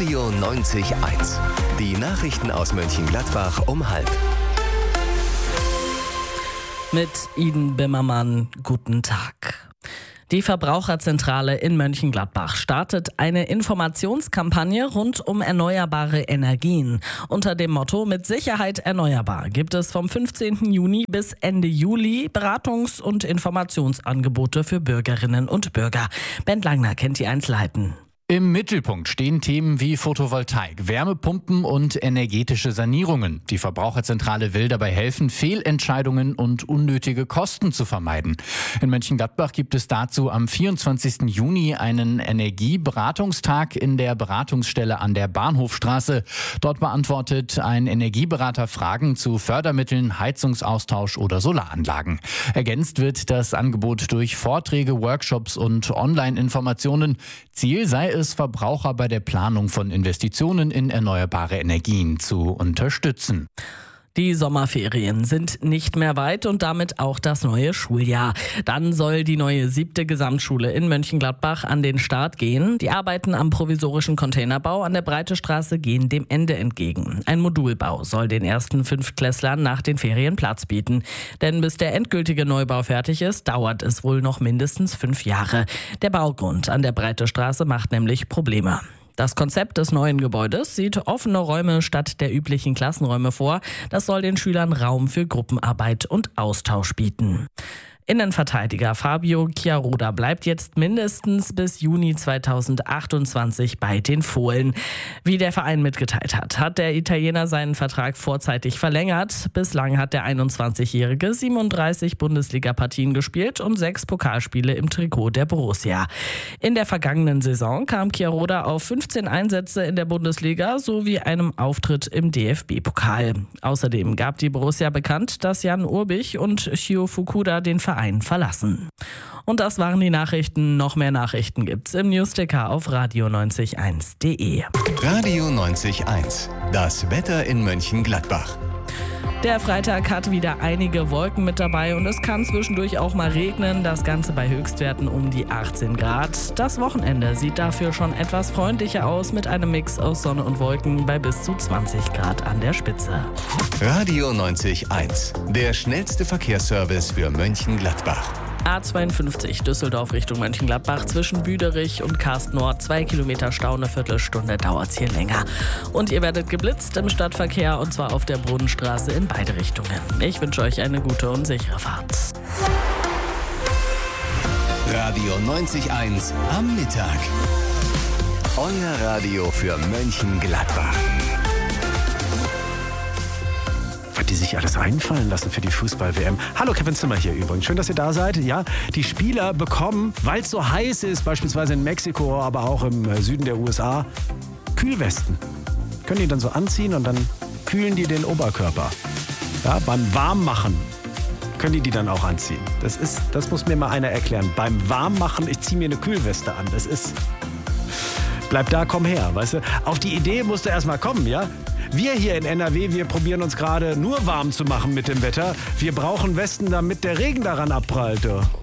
Radio 90.1. Die Nachrichten aus Mönchengladbach um 12:30. Mit Iden Bimmermann, guten Tag. Die Verbraucherzentrale in Mönchengladbach startet eine Informationskampagne rund um erneuerbare Energien. Unter dem Motto "Mit Sicherheit erneuerbar" gibt es vom 15. Juni bis Ende Juli Beratungs- und Informationsangebote für Bürgerinnen und Bürger. Bent Langner kennt die Einzelheiten. Im Mittelpunkt stehen Themen wie Photovoltaik, Wärmepumpen und energetische Sanierungen. Die Verbraucherzentrale will dabei helfen, Fehlentscheidungen und unnötige Kosten zu vermeiden. In Mönchengladbach gibt es dazu am 24. Juni einen Energieberatungstag in der Beratungsstelle an der Bahnhofstraße. Dort beantwortet ein Energieberater Fragen zu Fördermitteln, Heizungsaustausch oder Solaranlagen. Ergänzt wird das Angebot durch Vorträge, Workshops und Online-Informationen. Ziel sei es, Verbraucher bei der Planung von Investitionen in erneuerbare Energien zu unterstützen. Die Sommerferien sind nicht mehr weit und damit auch das neue Schuljahr. Dann soll die neue 7. Gesamtschule in Mönchengladbach an den Start gehen. Die Arbeiten am provisorischen Containerbau an der Breitestraße gehen dem Ende entgegen. Ein Modulbau soll den ersten Fünftklässlern nach den Ferien Platz bieten. Denn bis der endgültige Neubau fertig ist, dauert es wohl noch mindestens 5 Jahre. Der Baugrund an der Breitestraße macht nämlich Probleme. Das Konzept des neuen Gebäudes sieht offene Räume statt der üblichen Klassenräume vor. Das soll den Schülern Raum für Gruppenarbeit und Austausch bieten. Innenverteidiger Fabio Chiaroda bleibt jetzt mindestens bis Juni 2028 bei den Fohlen. Wie der Verein mitgeteilt hat, hat der Italiener seinen Vertrag vorzeitig verlängert. Bislang hat der 21-Jährige 37 Bundesliga-Partien gespielt und 6 Pokalspiele im Trikot der Borussia. In der vergangenen Saison kam Chiaroda auf 15 Einsätze in der Bundesliga sowie einem Auftritt im DFB-Pokal. Außerdem gab die Borussia bekannt, dass Jan Urbich und Shio Fukuda den Verein verlassen. Und das waren die Nachrichten. Noch mehr Nachrichten gibt's im Newsticker auf radio90.1.de. Radio 90.1. Das Wetter in Mönchengladbach. Der Freitag hat wieder einige Wolken mit dabei und es kann zwischendurch auch mal regnen. Das Ganze bei Höchstwerten um die 18 Grad. Das Wochenende sieht dafür schon etwas freundlicher aus mit einem Mix aus Sonne und Wolken bei bis zu 20 Grad an der Spitze. Radio 90.1. Der schnellste Verkehrsservice für Mönchengladbach. A52 Düsseldorf Richtung Mönchengladbach zwischen Büderich und Karst-Nord. 2 Kilometer Stau, eine Viertelstunde dauert's hier länger. Und ihr werdet geblitzt im Stadtverkehr und zwar auf der Brunnenstraße in beide Richtungen. Ich wünsche euch eine gute und sichere Fahrt. Radio 90.1 am Mittag. Euer Radio für Mönchengladbach. Die sich alles einfallen lassen für die Fußball-WM. Hallo, Kevin Zimmer hier übrigens. Schön, dass ihr da seid. Ja, die Spieler bekommen, weil es so heiß ist, beispielsweise in Mexiko, aber auch im Süden der USA, Kühlwesten. Können die dann so anziehen und dann kühlen die den Oberkörper. Ja, beim Warmmachen können die dann auch anziehen. Das muss mir mal einer erklären. Beim Warmmachen, ich ziehe mir eine Kühlweste an. Bleib da, komm her, weißt du? Auf die Idee musst du erst mal kommen, ja? Wir hier in NRW, wir probieren uns gerade nur warm zu machen mit dem Wetter. Wir brauchen Westen, damit der Regen daran abprallt.